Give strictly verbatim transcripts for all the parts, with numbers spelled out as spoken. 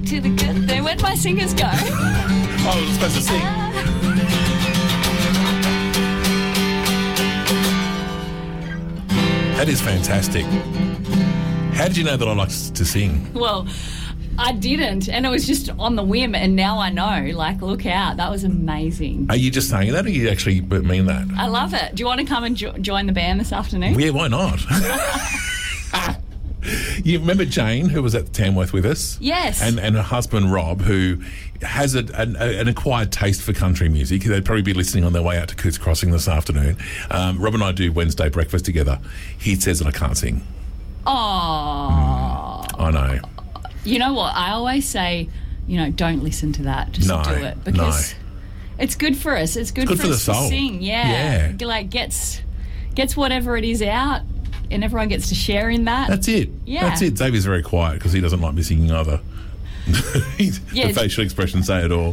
to the good thing. Where'd my singers go? Oh, I was supposed to sing. That is fantastic. How did you know that I like to sing? Well, I didn't, and it was just on the whim, and now I know. Like, look out. That was amazing. Are you just saying that, or you actually mean that? I love it. Do you want to come and jo- join the band this afternoon? Yeah, why not? You remember Jane, who was at Tamworth with us? Yes. And and her husband, Rob, who has a, an, an acquired taste for country music. They'd probably be listening on their way out to Coots Crossing this afternoon. Um, Rob and I do Wednesday breakfast together. He says that I can't sing. Oh. Mm, I know. You know what? I always say, you know, don't listen to that. Just No, do it. Because no. it's good for us. It's good, It's good for, for the us soul. to sing. Yeah. Yeah. Like, gets gets whatever it is out, and everyone gets to share in that. That's it. Yeah. That's it. Xavier's very quiet because he doesn't like me singing either. Yeah. The facial expressions say it all.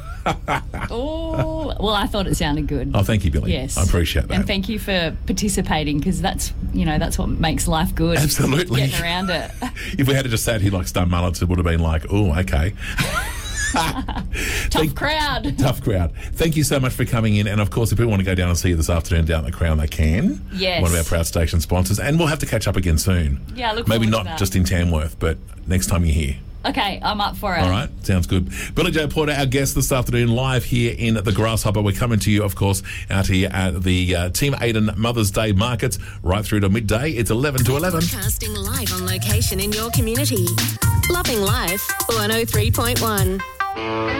Oh, well, I thought it sounded good. Oh, thank you, Billy. Yes. I appreciate that. And thank you for participating, because that's, you know, that's what makes life good. Absolutely. Getting around it. If we had just sat here like stun mullets, it would have been like, oh, okay. Tough Thank- crowd. Tough crowd. Thank you so much for coming in. And, of course, if people want to go down and see you this afternoon down at the Crown, they can. Yes. One of our proud station sponsors. And we'll have to catch up again soon. Yeah, I look Maybe forward not to that. just in Tamworth, but next time you're here. Okay, I'm up for it. All right, sounds good. Billy Joe Porter, our guest this afternoon, live here in the Grasshopper. We're coming to you, of course, out here at the uh, Team Aiden Mother's Day Markets, right through to midday. It's eleven to eleven. Broadcasting live on location in your community. Loving Life, one oh three point one.